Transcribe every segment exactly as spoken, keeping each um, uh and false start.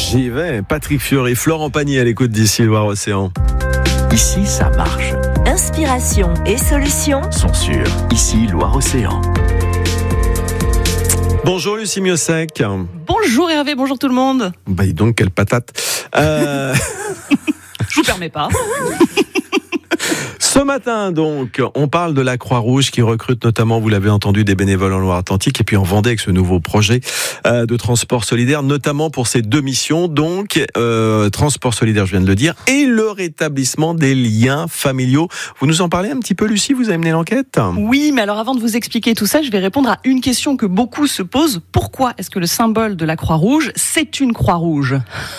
J'y vais. Patrick Fiori, Florent Pagny à l'écoute d'ici Loire-Océan. Ici, ça marche. Inspiration et solutions Sont sur Ici, Loire-Océan. Bonjour Lucie Miossec. Bonjour Hervé, bonjour tout le monde. Bah dis donc, quelle patate. Euh... Je vous permets pas. Ce matin, donc, on parle de la Croix-Rouge qui recrute notamment, vous l'avez entendu, des bénévoles en Loire-Atlantique et puis en Vendée avec ce nouveau projet euh, de transport solidaire, notamment pour ces deux missions, donc euh, transport solidaire, je viens de le dire, et le rétablissement des liens familiaux. Vous nous en parlez un petit peu, Lucie, vous avez mené l'enquête ? Oui, mais alors avant de vous expliquer tout ça, je vais répondre à une question que beaucoup se posent. Pourquoi est-ce que le symbole de la Croix-Rouge, c'est une Croix-Rouge ?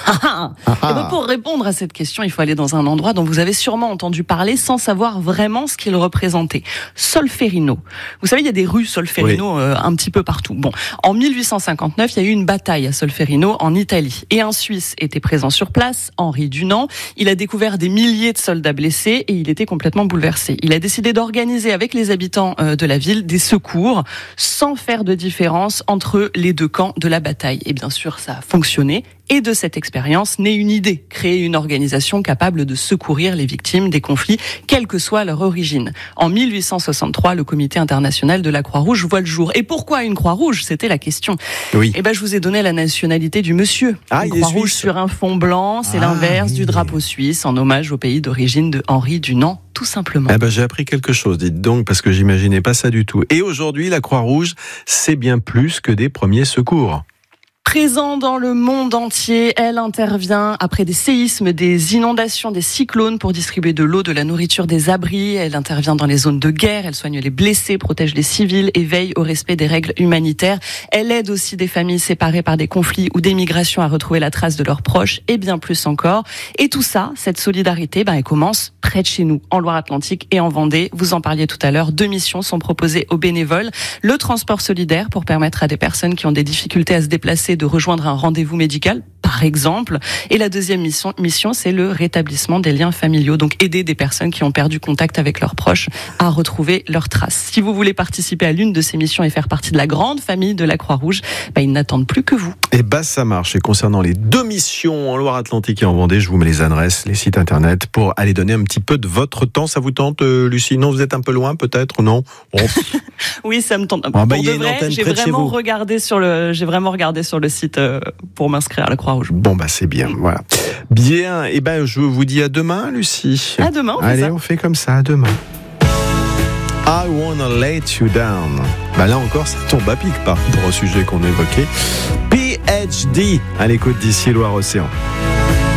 ah ah. Et ben pour répondre à cette question, il faut aller dans un endroit dont vous avez sûrement entendu parler sans savoir vraiment ce qu'il représentait. Solferino. Vous savez, il y a des rues Solferino oui. euh, un petit peu partout. Bon, en mille huit cent cinquante-neuf, il y a eu une bataille à Solferino en Italie. Et un Suisse était présent sur place, Henri Dunant. Il a découvert des milliers de soldats blessés et il était complètement bouleversé. Il a décidé d'organiser avec les habitants euh, de la ville des secours sans faire de différence entre les deux camps de la bataille. Et bien sûr, ça a fonctionné. Et de cette expérience naît une idée, créer une organisation capable de secourir les victimes des conflits, quelle que soit leur origine. En mille huit cent soixante-trois, le Comité international de la Croix-Rouge voit le jour. Et pourquoi une Croix-Rouge ? C'était la question. Oui. Eh ben, je vous ai donné la nationalité du monsieur. Ah, une Croix-Rouge sur un fond blanc, c'est ah, l'inverse oui. du drapeau suisse, en hommage au pays d'origine de Henri Dunant, tout simplement. Eh ben, j'ai appris quelque chose, dites donc, parce que j'imaginais pas ça du tout. Et aujourd'hui, la Croix-Rouge, c'est bien plus que des premiers secours. Présente dans le monde entier, elle intervient après des séismes, des inondations, des cyclones pour distribuer de l'eau, de la nourriture, des abris. Elle intervient dans les zones de guerre, elle soigne les blessés, protège les civils et veille au respect des règles humanitaires. Elle aide aussi des familles séparées par des conflits ou des migrations à retrouver la trace de leurs proches et bien plus encore. Et tout ça, cette solidarité, ben, elle commence près de chez nous, en Loire-Atlantique et en Vendée. Vous en parliez tout à l'heure, deux missions sont proposées aux bénévoles. Le transport solidaire pour permettre à des personnes qui ont des difficultés à se déplacer de rejoindre un rendez-vous médical, par exemple. Et la deuxième mission, mission, c'est le rétablissement des liens familiaux. Donc, aider des personnes qui ont perdu contact avec leurs proches à retrouver leurs traces. Si vous voulez participer à l'une de ces missions et faire partie de la grande famille de la Croix-Rouge, bah, ils n'attendent plus que vous. Et bah, ça marche. Et concernant les deux missions en Loire-Atlantique et en Vendée, je vous mets les adresses, les sites internet pour aller donner un petit peu de votre temps. Ça vous tente, euh, Lucie ? Non, vous êtes un peu loin, peut-être, non ? Oh. Oui, ça me tente. Ah, bah, pour de vrai, j'ai vraiment regardé sur le, j'ai vraiment regardé sur le site euh, pour m'inscrire à la Croix-Rouge. Bon, bah, c'est bien, voilà. Bien, et ben, je vous dis à demain, Lucie. À demain, on fait Allez, ça. on fait comme ça, à demain. I wanna let you down. Bah, là encore, ça tombe à pic par rapport au sujet qu'on évoquait. P H D, à l'écoute d'ici Loire-Océan.